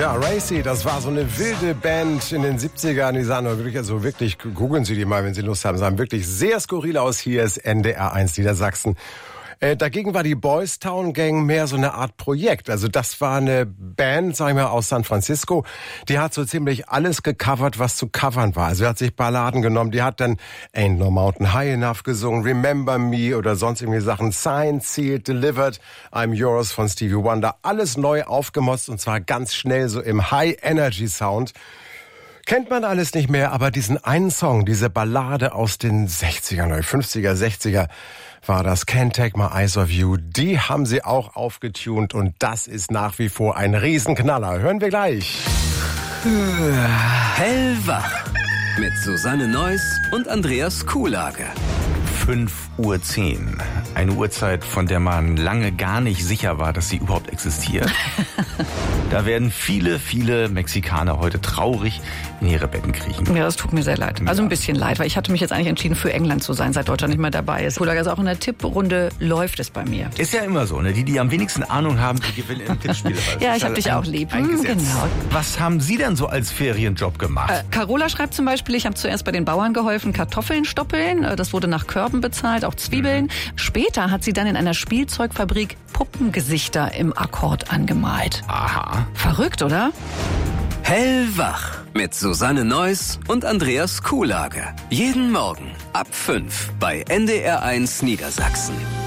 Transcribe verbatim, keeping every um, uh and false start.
Ja, Racy, das war so eine wilde Band in den siebzigern. Die sahen wirklich, also wirklich, googeln Sie die mal, wenn Sie Lust haben, sahen wirklich sehr skurril aus. Hier ist N D R eins Niedersachsen. Äh, dagegen war die Boys Town Gang mehr so eine Art Projekt. Also das war eine Band, sag ich mal, aus San Francisco. Die hat so ziemlich alles gecovert, was zu covern war. Also er hat sich Balladen genommen, die hat dann Ain't No Mountain High Enough gesungen, Remember Me oder sonst irgendwie Sachen, Signed, Sealed, Delivered, I'm Yours von Stevie Wonder. Alles neu aufgemotzt und zwar ganz schnell so im High-Energy-Sound. Kennt man alles nicht mehr, aber diesen einen Song, diese Ballade aus den sechzigern, fünfziger, sechziger, war das Can't Take My Eyes Off You. Die haben sie auch aufgetunt und das ist nach wie vor ein Riesenknaller. Hören wir gleich. Hellwach mit Susanne Neuss und Andreas Kuhlage. fünf Uhr zehn. Eine Uhrzeit, von der man lange gar nicht sicher war, dass sie überhaupt existiert. Da werden viele, viele Mexikaner heute traurig in ihre Betten kriechen. Ja, das tut mir sehr leid. Also ein bisschen leid, weil ich hatte mich jetzt eigentlich entschieden, für England zu sein, seit Deutschland nicht mehr dabei ist. Kuhlager ist auch in der Tipprunde, läuft es bei mir. Ist ja immer so, ne? Die, die am wenigsten Ahnung haben, die gewinnen im Tippspiel. Ja, ich hab dich auch lieb. Hm, genau. Was haben Sie denn so als Ferienjob gemacht? Äh, Carola schreibt zum Beispiel, ich habe zuerst bei den Bauern geholfen, Kartoffeln stoppeln. Das wurde nach Körben bezahlt, auch Zwiebeln. Mhm. Später hat sie dann in einer Spielzeugfabrik Puppengesichter im Akkord angemalt. Aha. Verrückt, oder? Hellwach mit Susanne Neuss und Andreas Kuhlage. Jeden Morgen ab fünf bei N D R eins Niedersachsen.